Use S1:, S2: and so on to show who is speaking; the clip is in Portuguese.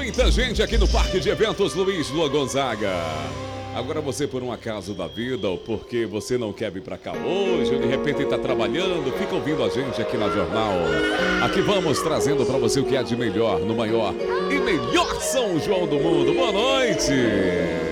S1: Muita gente aqui no Parque de Eventos Luiz Lua Gonzaga. Agora você, por um acaso da vida, ou porque você não quer vir pra cá hoje, ou de repente está trabalhando, fica ouvindo a gente aqui na Jornal. Aqui vamos trazendo para você o que há de melhor no maior e melhor São João do mundo. Boa noite!